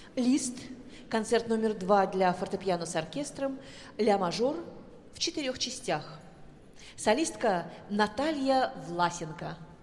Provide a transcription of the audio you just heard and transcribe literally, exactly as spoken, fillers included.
Лист, концерт номер два для фортепиано с оркестром, ля-мажор в четырех частях. Солистка Наталья Власенко.